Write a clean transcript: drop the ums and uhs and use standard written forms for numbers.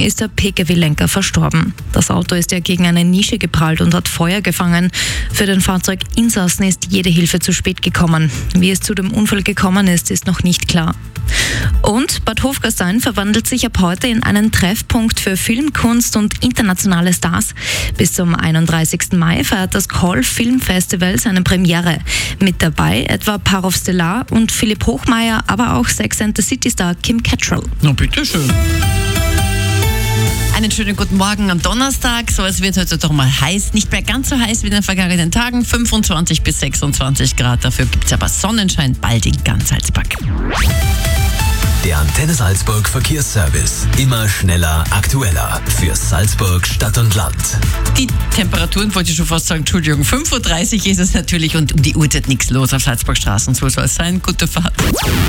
ist der Pkw-Lenker verstorben. Das Auto ist ja gegen eine Nische geprallt und hat Feuer gefangen. Für den Fahrzeuginsassen ist jede Hilfe zu spät gekommen. Wie es zu dem Unfall gekommen ist noch nicht klar. Und Bad Hofgastein verwandelt sich ab heute in einen Treffpunkt für Filmkunst und internationale Stars. Bis zum 31. Mai feiert das Call Film Festival seine Premiere. Mit dabei etwa Parov Stelar und Philipp Hochmeier, aber auch Sex and the City Star Kim Cattrall. Na bitteschön. Einen schönen guten Morgen am Donnerstag. So, es wird heute doch mal heiß. Nicht mehr ganz so heiß wie in den vergangenen Tagen. 25 bis 26 Grad. Dafür gibt es aber Sonnenschein bald in ganz Salzburg. Der Antenne Salzburg Verkehrsservice. Immer schneller, aktueller. Für Salzburg, Stadt und Land. Die Temperaturen, wollte ich schon fast sagen, Entschuldigung, 5.30 Uhr ist es natürlich und um die Uhrzeit nichts los auf Salzburgstraßen. So soll es sein. Gute Fahrt.